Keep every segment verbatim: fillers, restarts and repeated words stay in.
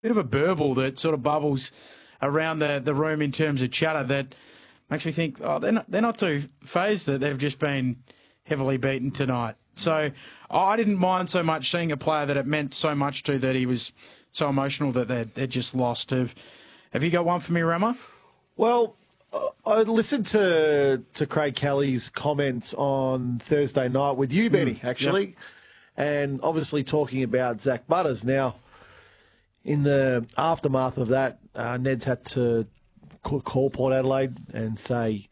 bit of a burble that sort of bubbles around the, the room in terms of chatter that makes me think, oh, they're not, they're not too phased that they've just been heavily beaten tonight. So I didn't mind so much seeing a player that it meant so much to that he was so emotional that they'd, they'd just lost. Have, have you got one for me, Ramo? Well, I listened to to Craig Kelly's comments on Thursday night with you, Benny, mm, actually, yep. and obviously talking about Zach Butters. Now, in the aftermath of that, uh, Ned's had to call Port Adelaide and say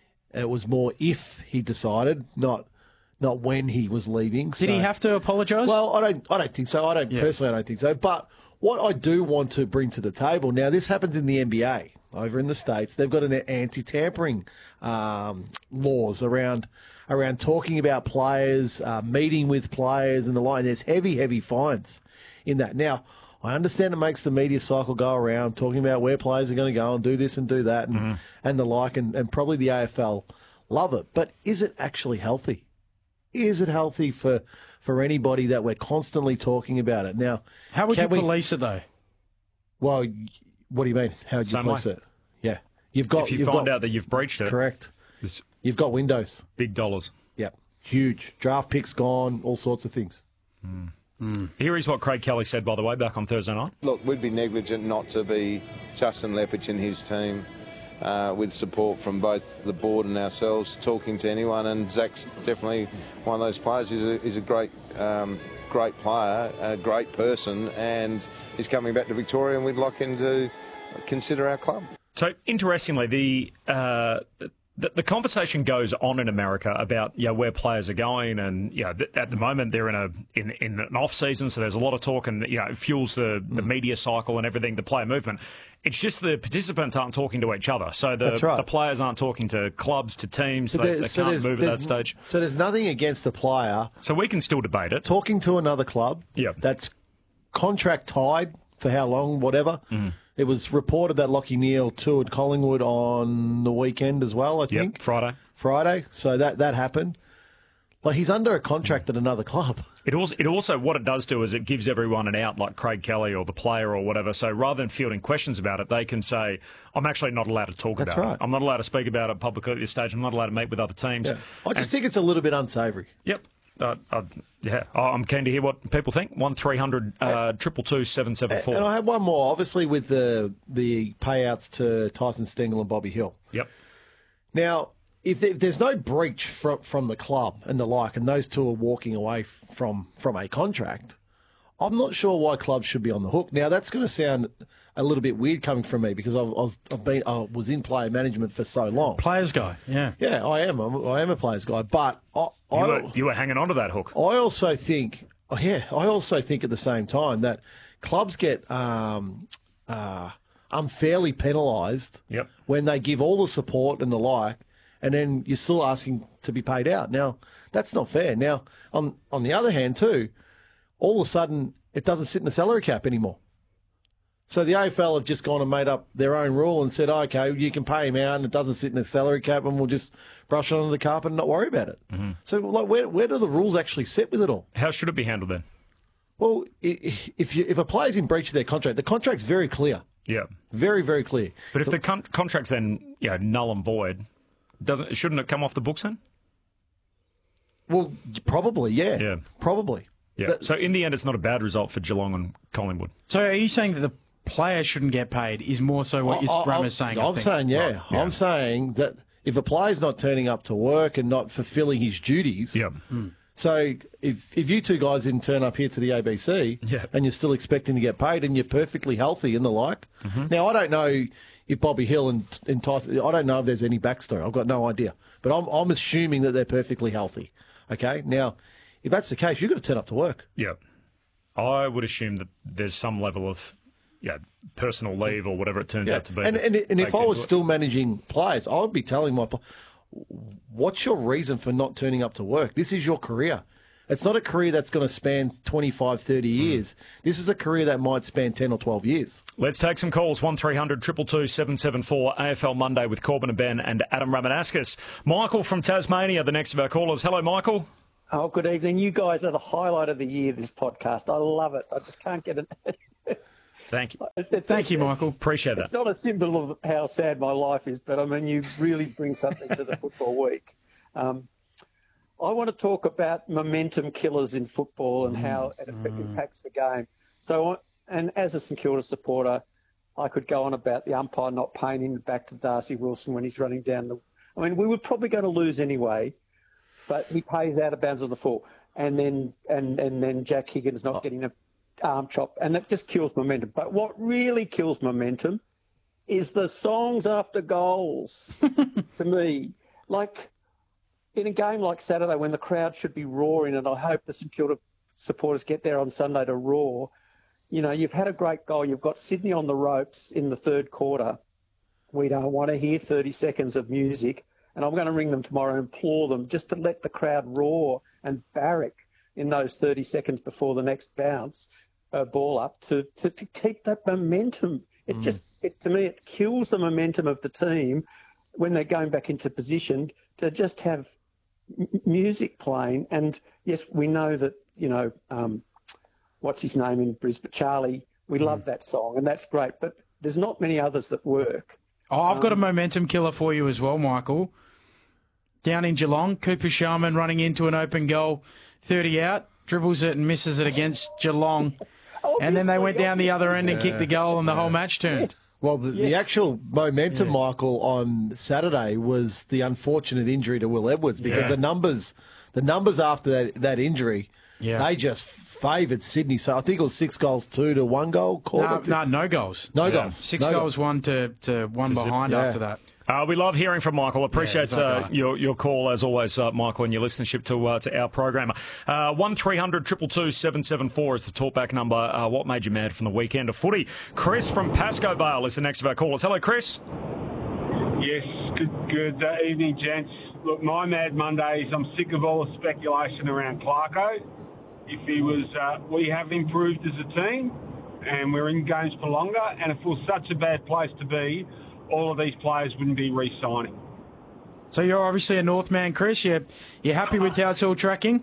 it was more if he decided, not not when he was leaving. Did so, he have to apologise? Well, I don't. I don't think so. I don't yeah. personally. I don't think so. But what I do want to bring to the table now, this happens in the N B A. Over in the States, they've got an anti-tampering um, laws around around talking about players, uh, meeting with players and the like. There's heavy, heavy fines in that. Now, I understand it makes the media cycle go around, talking about where players are going to go and do this and do that and, mm-hmm. and the like, and, and probably the A F L love it. But is it actually healthy? Is it healthy for, for anybody that we're constantly talking about it? Now, how would you we, police it, though? Well, what do you mean? How would you police it? Yeah. You've got, if you you've find got, out that you've breached it. Correct. You've got windows. Big dollars. Yep. Huge. Draft picks gone, all sorts of things. Mm. Mm. Here is what Craig Kelly said, by the way, back on Thursday night. Look, we'd be negligent not to be Justin Lepich and his team uh, with support from both the board and ourselves, talking to anyone. And Zach's definitely one of those players. He's a, he's a great um, great player, a great person, and he's coming back to Victoria, and we'd like him to consider our club. So, interestingly, the, uh, the the conversation goes on in America about you know, where players are going, and you know, th- at the moment they're in a in in an off season, so there's a lot of talk, and you know, it fuels the, the media cycle and everything, the player movement. It's just the participants aren't talking to each other, so the right. the players aren't talking to clubs, to teams. They, they so can't move at that stage. So there's nothing against the player. So we can still debate it. Talking to another club. Yeah. That's contract tied for how long, whatever. Mm. It was reported that Lachie Neale toured Collingwood on the weekend as well, I think. Yep, Friday. Friday. So that, that happened. Like, he's under a contract at another club. It also, it also, what it does do is it gives everyone an out, like Craig Kelly or the player or whatever. So rather than fielding questions about it, they can say, I'm actually not allowed to talk That's about right. it. I'm not allowed to speak about it publicly at this stage. I'm not allowed to meet with other teams. Yeah. I just and think it's a little bit unsavoury. Yep. Uh, uh, yeah, I'm keen to hear what people think. One three hundred uh, triple two seven seven four. And I have one more, obviously, with the the payouts to Tyson Stengel and Bobby Hill. Yep. Now, if, there, if there's no breach from from the club and the like, and those two are walking away from from a contract, I'm not sure why clubs should be on the hook. Now, that's going to sound a little bit weird coming from me because I've, I was I've been I was in player management for so long. Players guy, yeah, yeah, I am. I'm, I am a players guy, but I, you, I, were, you were hanging on to that hook. I also think, oh, yeah, I also think at the same time that clubs get um, uh, unfairly penalised yep. when they give all the support and the like, and then you're still asking to be paid out. Now, that's not fair. Now, on on the other hand, too, all of a sudden it doesn't sit in the salary cap anymore. So the A F L have just gone and made up their own rule and said, okay, you can pay him out and it doesn't sit in the salary cap and we'll just brush it under the carpet and not worry about it. Mm-hmm. So like, where where do the rules actually sit with it all? How should it be handled then? Well, if you, if a player's in breach of their contract, the contract's very clear. Yeah. Very, very clear. But if the con- contract's then you know, null and void, doesn't shouldn't it come off the books then? Well, probably, yeah. Yeah. Probably. Yeah. But, so in the end, it's not a bad result for Geelong and Collingwood. So are you saying that the player shouldn't get paid is more so what your Ram is saying? I'm saying, yeah. Right. yeah. I'm saying that if a player's not turning up to work and not fulfilling his duties, yeah. Mm. So if if you two guys didn't turn up here to the A B C yeah. and you're still expecting to get paid and you're perfectly healthy and the like, mm-hmm. now I don't know if Bobby Hill and, and Tyson, I don't know if there's any backstory. I've got no idea. But I'm I'm assuming that they're perfectly healthy. Okay? Now, if that's the case, you've got to turn up to work. Yeah. I would assume that there's some level of yeah, personal leave or whatever it turns yeah. out to be. And, and, and if I was still managing players, I would be telling my players, what's your reason for not turning up to work? This is your career. It's not a career that's going to span twenty-five, thirty years. Mm. This is a career that might span ten or twelve years. Let's take some calls. one three hundred two two two seven seven four. A F L Monday with Corbin and Ben and Adam Ramanauskas. Michael from Tasmania, the next of our callers. Hello, Michael. Oh, good evening. You guys are the highlight of the year, this podcast. I love it. I just can't get it. Thank you. It's, it's, Thank it's, you, Michael. Appreciate that. It's not a symbol of how sad my life is, but I mean, you really bring something to the football week. Um, I want to talk about momentum killers in football and how it impacts the game. So, and as a St Kilda supporter, I could go on about the umpire not paying him back to Darcy Wilson when he's running down the. I mean, we were probably going to lose anyway, but he pays out of bounds of the full, and then and and then Jack Higgins not getting a arm chop, and that just kills momentum. But what really kills momentum is the songs after goals. To me, like in a game like Saturday when the crowd should be roaring, and I hope the St Kilda supporters get there on Sunday to roar. You know, you've had a great goal. You've got Sydney on the ropes in the third quarter. We don't want to hear thirty seconds of music. And I'm going to ring them tomorrow and implore them just to let the crowd roar and barrack in those thirty seconds before the next bounce uh, ball up to, to, to keep that momentum. It mm. just, it, to me, it kills the momentum of the team when they're going back into position to just have m- music playing. And yes, we know that, you know, um, what's his name in Brisbane, Charlie, we mm. love that song and that's great, but there's not many others that work. Oh, I've got a momentum killer for you as well, Michael. Down in Geelong, Cooper Sharman running into an open goal, thirty out, dribbles it and misses it against Geelong. And then they went down the other end and kicked the goal and the whole match turned. Yes. Well, the, Yes. the actual momentum, Yeah. Michael, on Saturday was the unfortunate injury to Will Edwards because Yeah. the numbers, the numbers after that, that injury, Yeah. they just favoured Sydney. So I think it was six goals, two to one goal. Called No, it. no, no goals. no Yeah. goals. Six no goals, one to, to one zip. behind Yeah. after that. Uh, we love hearing from Michael. Appreciate he's that uh, guy. your your call as always, uh, Michael, and your listenership to uh, to our program. Uh, one three hundred two two two seven seven four is the talkback number. Uh, what made you mad from the weekend of footy? Chris from Pascoe Vale is the next of our callers. Hello, Chris. Yes, good, good uh, evening, gents. Look, my Mad Monday is I'm sick of all the speculation around Clarko. If he was, uh, we have improved as a team, and we're in games for longer. And if it was such a bad place to be, all of these players wouldn't be re-signing. So you're obviously a North man, Chris. You're, you're happy with how it's all tracking?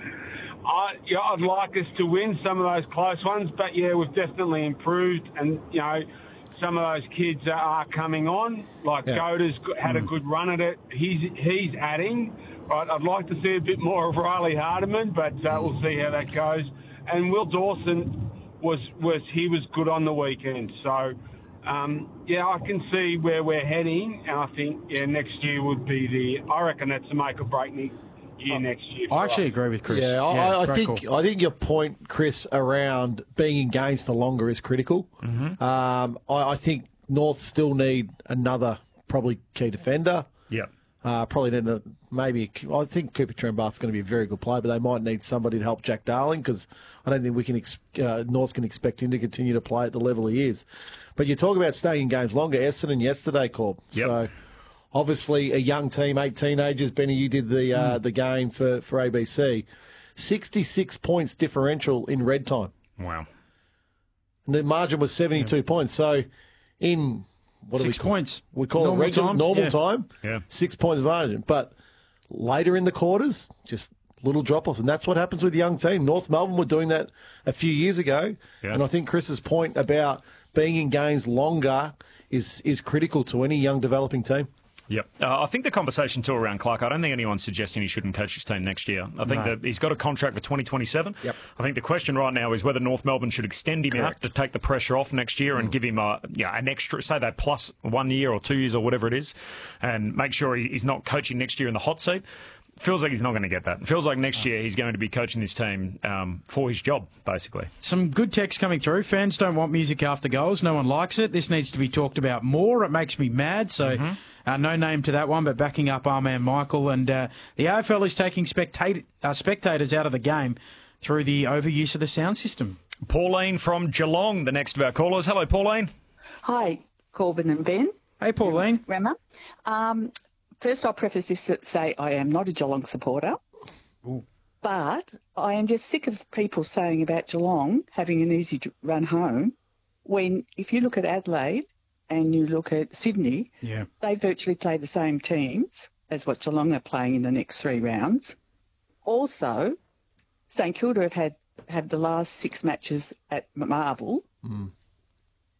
I, yeah, I'd like us to win some of those close ones, but yeah, we've definitely improved, and you know, some of those kids are, are coming on. Like Yeah. Goda's got- had a good run at it. He's he's adding. Right, I'd like to see a bit more of Riley Hardiman, but uh, we'll see how that goes. And Will Dawson was was he was good on the weekend, so. Um, yeah, I can see where we're heading, and I think yeah, next year would be the. I reckon that's a make or break year next year. for I actually us. agree with Chris. Yeah, I, I great think call. I think your point, Chris, around being in games for longer is critical. Mm-hmm. Um, I, I think North still need another probably key defender. Yeah. Uh, probably need a, maybe. I think Cooper Trembath's going to be a very good player, but they might need somebody to help Jack Darling because I don't think we can. Ex- uh, North can expect him to continue to play at the level he is. But you talk about staying in games longer. Essendon yesterday, Corb. Yep. So obviously a young team, eight teenagers. Benny, you did the uh, the game for for A B C. sixty-six points differential in red time. Wow. And the margin was seventy-two points. So in what do Six we call, points. We call Normal it regular time? normal Yeah. time. Yeah. Six points margin. But later in the quarters, just little drop offs. And that's what happens with the young team. North Melbourne were doing that a few years ago. Yeah. And I think Chris's point about being in games longer is is critical to any young developing team. Yep. Uh, I think the conversation too around Clark, I don't think anyone's suggesting he shouldn't coach his team next year. I think No. that he's got a contract for twenty twenty-seven. Yep. I think the question right now is whether North Melbourne should extend him out Correct. to take the pressure off next year and give him a, yeah, an extra, say that plus one year or two years or whatever it is, and make sure he, he's not coaching next year in the hot seat. Feels like he's not going to get that. It feels like next year he's going to be coaching this team um, for his job, basically. Some good text coming through. Fans don't want music after goals. No one likes it. This needs to be talked about more. It makes me mad. So Mm-hmm. uh, no name to that one, but backing up our man Michael. And uh, the A F L is taking spectat- uh, spectators out of the game through the overuse of the sound system. Pauline from Geelong, the next of our callers. Hello, Pauline. Hi, Corbin and Ben. Hey, Pauline. Rema. Um, first, I'll preface this to say I am not a Geelong supporter, but I am just sick of people saying about Geelong having an easy d- run home when, if you look at Adelaide and you look at Sydney, Yeah. they virtually play the same teams as what Geelong are playing in the next three rounds. Also, St Kilda have had have the last six matches at Marvel,